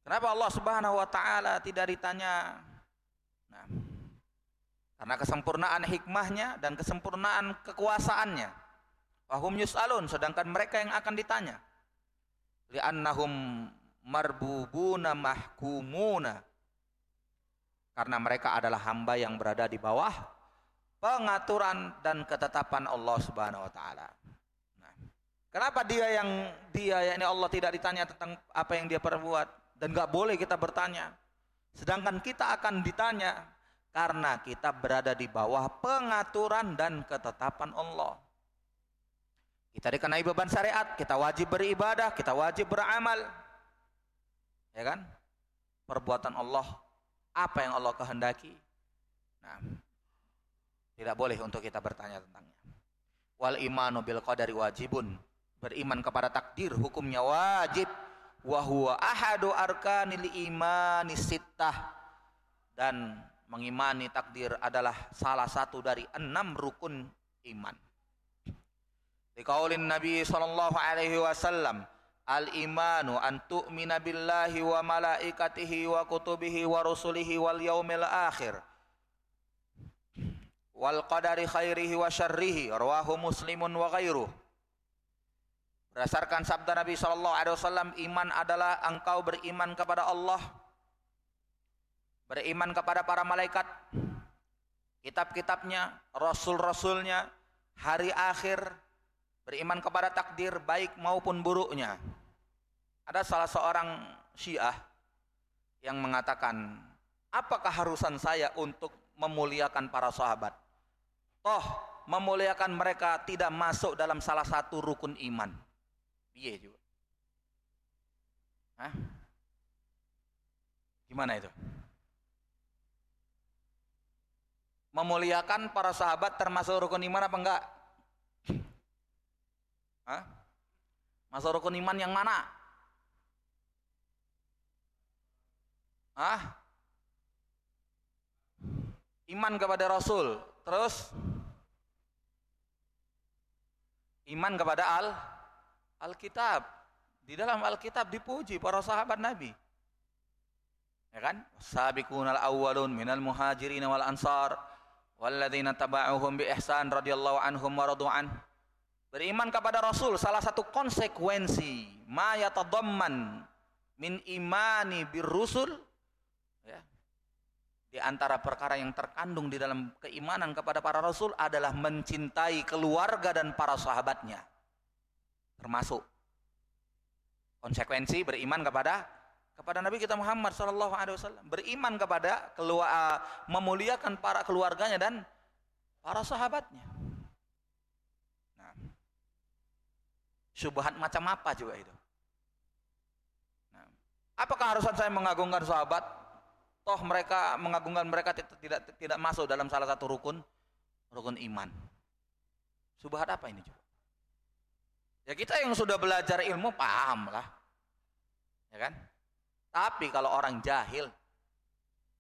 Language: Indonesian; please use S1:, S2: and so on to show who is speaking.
S1: Kenapa Allah Subhanahu wa taala tidak ditanya? Nah, karena kesempurnaan hikmahnya dan kesempurnaan kekuasaannya. Wahum yus'alun, sedangkan mereka yang akan ditanya. Li'annahum marbubuna mahkumuna. Karena mereka adalah hamba yang berada di bawah pengaturan dan ketetapan Allah Subhanahu wa taala. Nah, kenapa yakni Allah tidak ditanya tentang apa yang dia perbuat dan enggak boleh kita bertanya. Sedangkan kita akan ditanya karena kita berada di bawah pengaturan dan ketetapan Allah. Kita dikenai beban syariat, kita wajib beribadah, kita wajib beramal. Ya kan? Perbuatan Allah, apa yang Allah kehendaki. Nah, tidak boleh untuk kita bertanya tentangnya. Wal imanu bil qadari wajibun. Beriman kepada takdir hukumnya wajib. Wa huwa ahadu arkanil imani sittah. Dan mengimani takdir adalah salah satu dari 6 rukun iman. Liqaulin Nabi sallallahu alaihi wasallam, al-imanu an tu'mina billahi wa malaikatihi wa kutubihi wa rusulihi wal yaumil akhir wal qadari khairihi wa syarrihi, rawahu Muslimun wa ghairuh. Berdasarkan sabda Nabi sallallahu alaihi wasallam, iman adalah engkau beriman kepada Allah, beriman kepada para malaikat, kitab-kitabnya, rasul-rasulnya, hari akhir, beriman kepada takdir baik maupun buruknya. Ada salah seorang Syiah yang mengatakan, apa keharusan saya untuk memuliakan para sahabat? Toh memuliakan mereka tidak masuk dalam salah satu rukun iman. Piye juga? Hah? Gimana itu? Memuliakan para sahabat termasuk rukun iman apa enggak? Hah? Masuk rukun iman yang mana? Hah? Iman kepada Rasul, terus iman kepada Alkitab. Di dalam Alkitab dipuji para sahabat Nabi. Ya kan? Sabiqunal awwalun minal muhajirin wal ansar walladzina taba'uhum bi ihsan radhiyallahu anhum wa radu'an. Beriman kepada Rasul salah satu konsekuensi ma yatadamman min imani bir rusul, ya. Di antara perkara yang terkandung di dalam keimanan kepada para rasul adalah mencintai keluarga dan para sahabatnya. Termasuk konsekuensi beriman kepada Nabi kita Muhammad sallallahu alaihi wasallam, beriman kepada memuliakan para keluarganya dan para sahabatnya. Nah, syubhat macam apa juga itu? Nah, apakah harusan saya mengagungkan sahabat? Toh mereka mengagungkan mereka tidak masuk dalam salah satu rukun iman. Syubhat apa ini juga? Ya kita yang sudah belajar ilmu paham lah, ya kan? Tapi kalau orang jahil